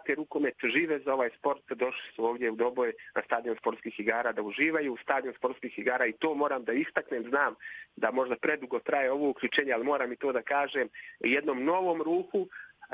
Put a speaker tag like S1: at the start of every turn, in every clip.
S1: prate rukomet, žive za ovaj sport, došli su ovdje u Doboj na stadion sportskih igara da uživaju u stadion sportskih igara i to moram da istaknem, znam da možda predugo traje ovo uključenje, ali moram i to da kažem, jednom novom ruhu,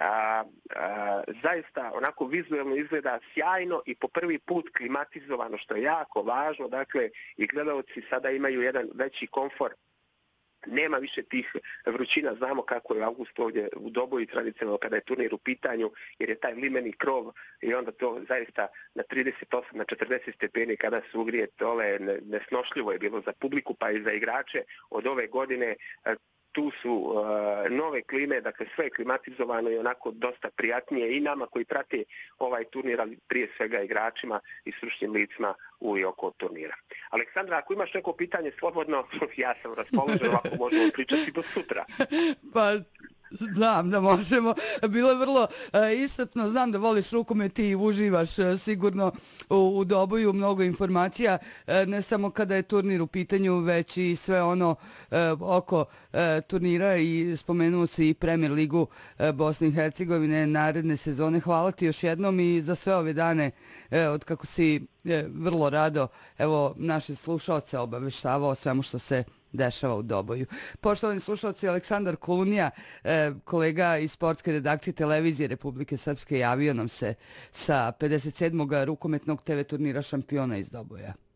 S1: zaista onako vizuelno izgleda sjajno i po prvi put klimatizovano, što je jako važno, dakle i gledalci sada imaju jedan veći komfort. Nema više tih vrućina, znamo kako je u avgustu ovdje u Doboju tradicionalno kada je turnir u pitanju, jer je taj limeni krov i onda to zaista na 38, na 40 stepeni kada se ugrije tole, nesnošljivo je bilo za publiku pa i za igrače. Od ove godine tu su nove klime, dakle sve je klimatizovano i onako dosta prijatnije i nama koji prate ovaj turnir, ali prije svega igračima i stručnim licima u i oko turnira. Aleksandra, ako imaš neko pitanje slobodno, ja sam raspoložen, ovako možemo pričati do sutra.
S2: Pa znam da možemo. Bilo je vrlo iscrpno. Znam da voliš rukomet i uživaš sigurno u Doboju mnogo informacija, ne samo kada je turnir u pitanju, već i sve ono oko turnira i spomenuo se i Premier ligu Bosne i Hercegovine naredne sezone. Hvala ti još jednom i za sve ove dane od kako si vrlo rado naše slušaoce obaveštavao o svemu što se dešava u Doboju. Poštovani slušalci, Aleksandar Kolunija, kolega iz sportske redakcije Televizije Republike Srpske, javio nam se sa 57. rukometnog TV turnira Šampiona iz Doboja.